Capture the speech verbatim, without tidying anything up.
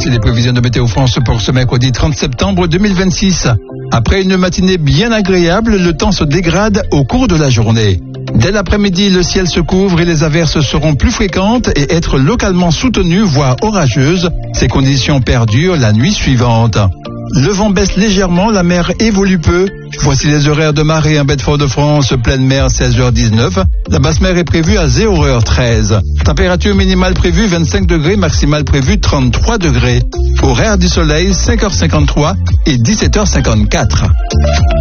Voici les prévisions de Météo France pour ce mercredi trente septembre deux mille vingt-six. Après une matinée bien agréable, le temps se dégrade au cours de la journée. Dès l'après-midi, le ciel se couvre et les averses seront plus fréquentes et être localement soutenues, voire orageuses. Ces conditions perdurent la nuit suivante. Le vent baisse légèrement, la mer évolue peu. Voici les horaires de marée en baie de Fort-de-France, pleine mer seize heures dix-neuf. La basse mer est prévue à zéro heure treize. Température minimale prévue vingt-cinq degrés, maximale prévue trente-trois degrés. Horaire du soleil cinq heures cinquante-trois et dix-sept heures cinquante-quatre.